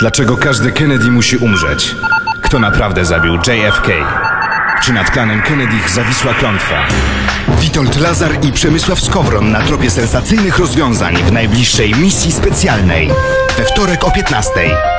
Dlaczego każdy Kennedy musi umrzeć? Kto naprawdę zabił JFK? Czy nad klanem Kennedy zawisła klątwa? Witold Lazar i Przemysław Skowron na tropie sensacyjnych rozwiązań w najbliższej misji specjalnej. We wtorek o 15:00.